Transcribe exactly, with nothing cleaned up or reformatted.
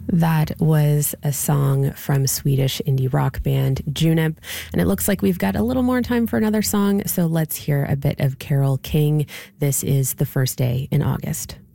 That was a song from Swedish indie rock band Junip, and it looks like we've got a little more time for another song, so let's hear a bit of Carole King. This is The First Day in August.